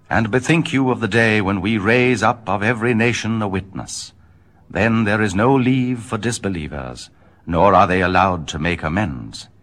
And bethink you of the day when we raise up of every nation a witness. Then there is no leave for disbelievers, nor are they allowed to make amends.